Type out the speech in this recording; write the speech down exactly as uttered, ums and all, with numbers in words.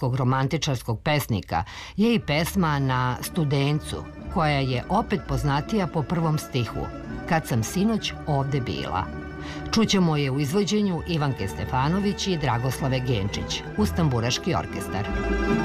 srpskog romantičarskog pesnika je i pesma Na studencu, koja je opet poznatija po prvom stihu Kad sam sinoć ovde bila. Čućemo je u izvođenju Ivanke Stefanović i Dragoslave Genčić uz Tamburaški orkestar.